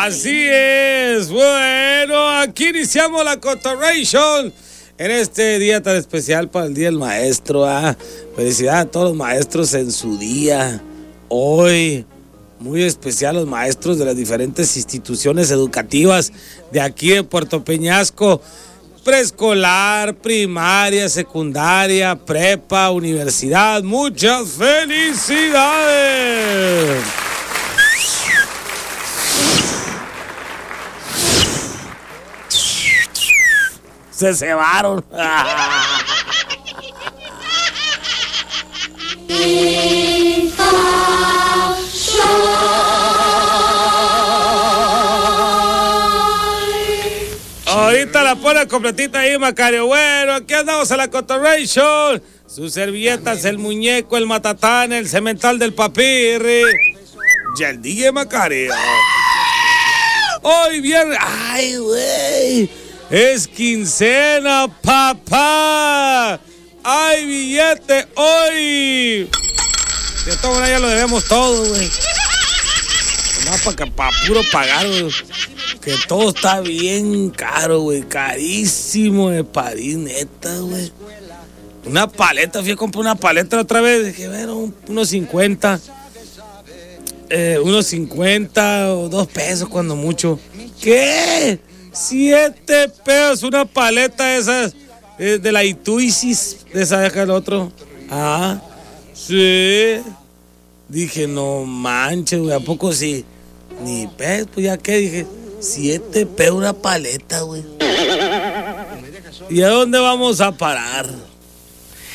Así es. Bueno, aquí iniciamos la Cotorration en este día tan especial para el Día del Maestro. Felicidades a todos los maestros en su día. Hoy, muy especial los maestros de las diferentes instituciones educativas de aquí de Puerto Peñasco. Preescolar, primaria, secundaria, prepa, universidad. Muchas felicidades. Se cebaron. Ahorita la pone completita ahí, Macario. Bueno, aquí andamos a la Cotorration. Sus servilletas, el muñeco, el matatán, el cemental del papirri. Y el DJ Macario. Hoy viernes. Ay, güey. Es quincena, papá. Hay billete hoy. De todo ya lo debemos todo, güey. No, para puro pagar, güey. Que todo está bien caro, güey. Carísimo de París, neta, güey. Una paleta, fui a comprar una paleta otra vez. Dije, bueno, unos 50. Unos 50 o 2 pesos cuando mucho. ¿Qué? 7 pesos una paleta de esas. De la Ituisis. De esa deja el otro. Ah, sí. Dije, no manches, güey. ¿A poco sí? Ni pesos, pues ya qué, dije. 7 pesos una paleta, güey. ¿Y a dónde vamos a parar?